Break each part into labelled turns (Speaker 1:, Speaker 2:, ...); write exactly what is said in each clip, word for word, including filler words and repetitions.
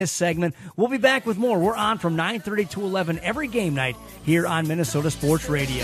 Speaker 1: This segment. We'll be back with more. We're on from nine thirty to eleven every game night here on Minnesota Sports Radio.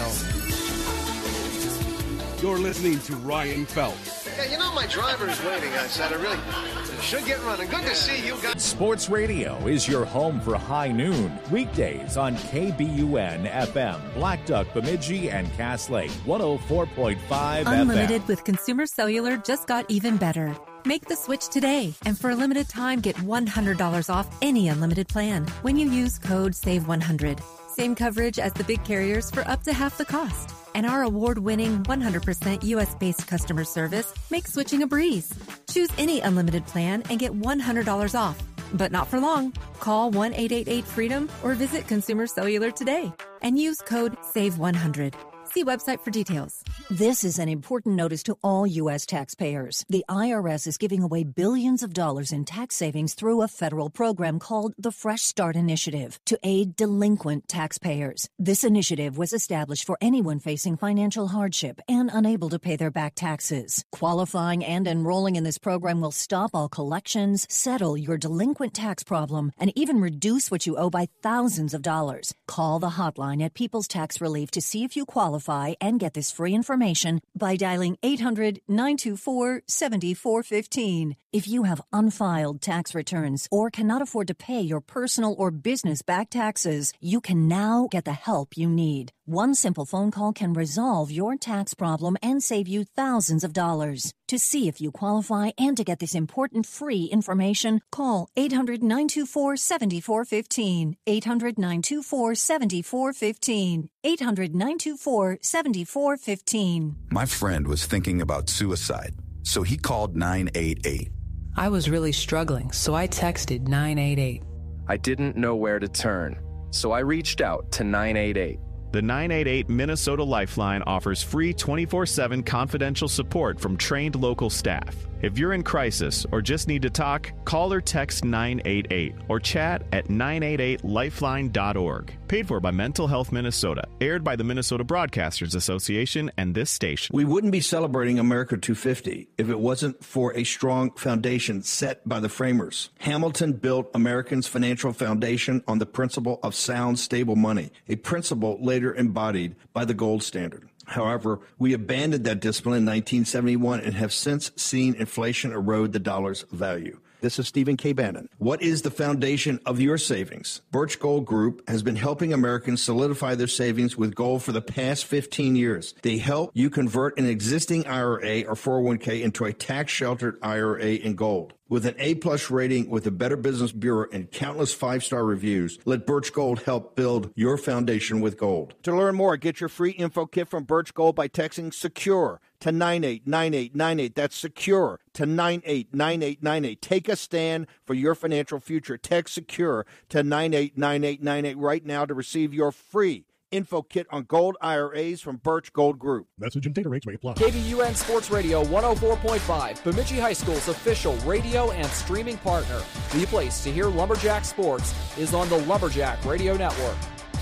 Speaker 2: You're listening to Ryan Phelps.
Speaker 3: Yeah, you know, my driver is waiting. I said I really should get running. Good to see you guys.
Speaker 4: Sports Radio is your home for high noon. Weekdays on K B U N F M, Black Duck, Bemidji, and Cass Lake, one oh four point five
Speaker 5: Unlimited
Speaker 4: F M.
Speaker 5: with Consumer Cellular just got even better. Make the switch today, and for a limited time, get one hundred dollars off any unlimited plan when you use code save one hundred. Same coverage as the big carriers for up to half the cost. And our award-winning one hundred percent U S-based customer service makes switching a breeze. Choose any unlimited plan and get one hundred dollars off. But not for long. Call one eight eight eight freedom or visit Consumer Cellular today and use code save one hundred. See website for details.
Speaker 6: This is an important notice to all U S taxpayers. The I R S is giving away billions of dollars in tax savings through a federal program called the Fresh Start Initiative to aid delinquent taxpayers. This initiative was established for anyone facing financial hardship and unable to pay their back taxes. Qualifying and enrolling in this program will stop all collections, settle your delinquent tax problem, and even reduce what you owe by thousands of dollars. Call the hotline at People's Tax Relief to see if you qualify and get this free information by dialing eight hundred, nine two four, seven four one five. If you have unfiled tax returns or cannot afford to pay your personal or business back taxes, you can now get the help you need. One simple phone call can resolve your tax problem and save you thousands of dollars. To see if you qualify and to get this important free information, call eight hundred, nine two four, seven four one five. eight hundred, nine two four, seven four one five. eight hundred, nine two four, seven four one five.
Speaker 7: My friend was thinking about suicide, so he called nine eight eight.
Speaker 8: I was really struggling, so I texted nine eight eight.
Speaker 9: I didn't know where to turn, so I reached out to nine eight eight.
Speaker 10: The nine eight eight Minnesota Lifeline offers free twenty-four seven confidential support from trained local staff. If you're in crisis or just need to talk, call or text nine eight eight or chat at nine eight eight lifeline dot org. Paid for by Mental Health Minnesota. Aired by the Minnesota Broadcasters Association and this station.
Speaker 11: We wouldn't be celebrating America two fifty if it wasn't for a strong foundation set by the framers. Hamilton built Americans' financial foundation on the principle of sound, stable money, a principle later embodied by the gold standard. However, we abandoned that discipline in nineteen seventy-one and have since seen inflation erode the dollar's value. This is Stephen K. Bannon. What is the foundation of your savings? Birch Gold Group has been helping Americans solidify their savings with gold for the past fifteen years. They help you convert an existing I R A or four oh one k into a tax-sheltered I R A in gold. With an A-plus rating with the Better Business Bureau and countless five-star reviews, let Birch Gold help build your foundation with gold. To learn more, get your free info kit from Birch Gold by texting SECURE to nine eight nine eight nine eight. That's SECURE to nine eight nine eight nine eight. Take a stand for your financial future. Text SECURE to nine eight nine eight nine eight right now to receive your free info kit on gold I R As from Birch Gold Group.
Speaker 12: Message and data rates may apply.
Speaker 13: K B U N Sports Radio one oh four point five, Bemidji High School's official radio and streaming partner. The place to hear Lumberjack sports is on the Lumberjack Radio Network.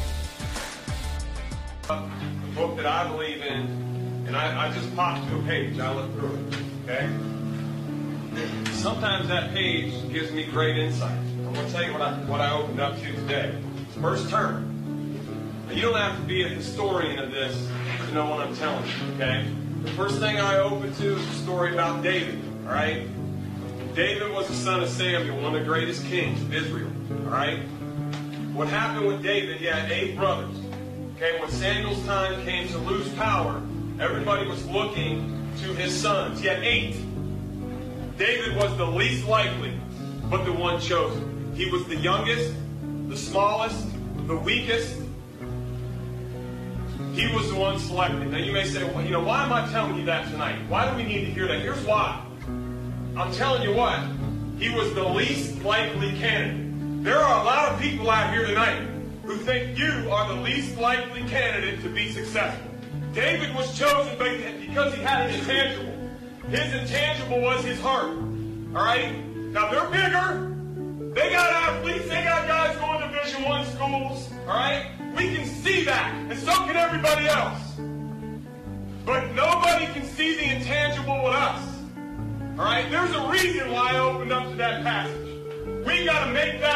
Speaker 14: The book that I believe in, and I, I just popped to a page. I look through it, okay? Sometimes that page gives me great insight. I'm going to tell you what I, what I opened up to today. First term. Now, you don't have to be a historian of this to know what I'm telling you, okay? The first thing I opened to is a story about David, all right? David was the son of Samuel, one of the greatest kings of Israel, all right? What happened with David, he had eight brothers. Okay, when Samuel's time came to lose power, everybody was looking to his sons. He had eight. David was the least likely, but the one chosen. He was the youngest, the smallest, the weakest. He was the one selected. Now you may say, well, you know, why am I telling you that tonight? Why do we need to hear that? Here's why. I'm telling you what. He was the least likely candidate. There are a lot of people out here tonight who think you are the least likely candidate to be successful. David was chosen because he had an intangible. His intangible was his heart. All right? Now, they're bigger. They got athletes. They got guys going to Division One schools. All right? We can see that, and so can everybody else. But nobody can see the intangible with us. All right? There's a reason why I opened up to that passage. We got to make that